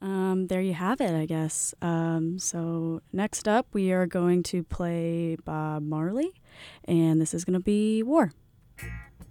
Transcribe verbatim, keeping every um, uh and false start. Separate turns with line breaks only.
Um, there you have it, I guess. Um, so next up, we are going to play Bob Marley, and this is going to be War.